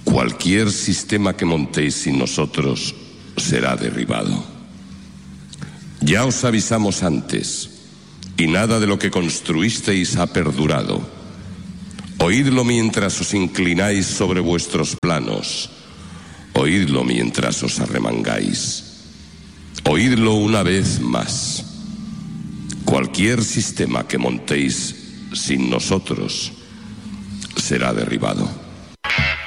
Cualquier sistema que montéis sin nosotros será derribado. Ya os avisamos antes, y nada de lo que construisteis ha perdurado. Oídlo mientras os inclináis sobre vuestros planos. Oídlo mientras os arremangáis. Oídlo una vez más. Cualquier sistema que montéis sin nosotros será derribado.